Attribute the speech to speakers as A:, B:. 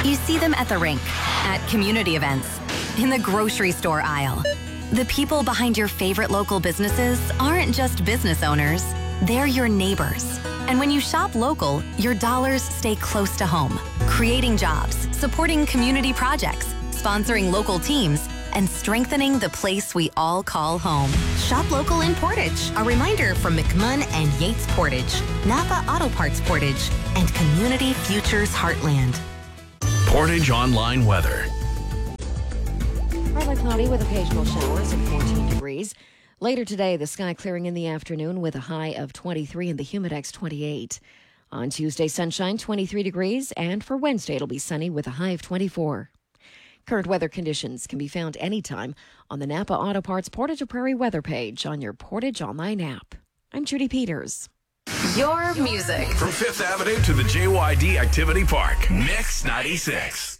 A: You see them at the rink, at community events, in the grocery store aisle. The people behind your favorite local businesses aren't just business owners, they're your neighbors. And when you shop local, your dollars stay close to home, creating jobs, supporting community projects, sponsoring local teams, and strengthening the place we all call home.
B: Shop local in Portage. A reminder from McMunn and Yates Portage, Napa Auto Parts Portage, and Community Futures Heartland.
C: Portage Online Weather.
D: Partly cloudy with occasional showers at 14 degrees. Later today, the sky clearing in the afternoon with a high of 23 and the Humidex 28. On Tuesday, sunshine 23 degrees, and for Wednesday, it'll be sunny with a high of 24. Current weather conditions can be found anytime on the Napa Auto Parts Portage Prairie weather page on your Portage Online app. I'm Judy Peters.
A: Your music.
C: From Fifth Avenue to the JYD Activity Park. Mix 96.